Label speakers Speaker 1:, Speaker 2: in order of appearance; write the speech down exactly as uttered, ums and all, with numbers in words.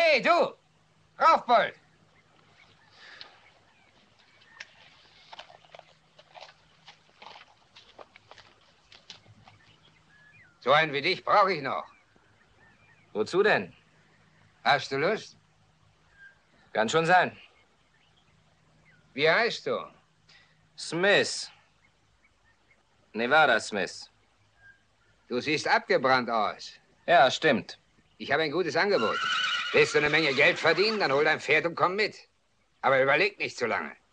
Speaker 1: Hey, du! Raufbold! So einen wie dich brauche ich noch.
Speaker 2: Wozu denn?
Speaker 1: Hast du Lust?
Speaker 2: Kann schon sein.
Speaker 1: Wie heißt du?
Speaker 2: Smith. Nevada Smith.
Speaker 1: Du siehst abgebrannt aus.
Speaker 2: Ja, stimmt.
Speaker 1: Ich habe ein gutes Angebot. Willst du eine Menge Geld verdienen, dann hol dein Pferd und komm mit. Aber überleg nicht zu lange.